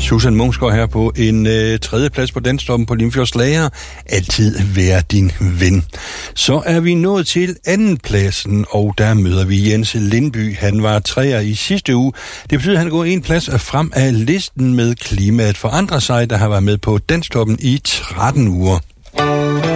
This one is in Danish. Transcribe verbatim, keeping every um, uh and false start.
Susan Mungsgaard her på en øh, tredje plads på Danstoppen på Limfjords Lager. Altid være din ven. Så er vi nået til anden pladsen, og der møder vi Jens Lindby. Han var treer i sidste uge. Det betyder, at han går en plads frem af listen med Klimaet forandrer sig, der har været med på Danstoppen i tretten uger.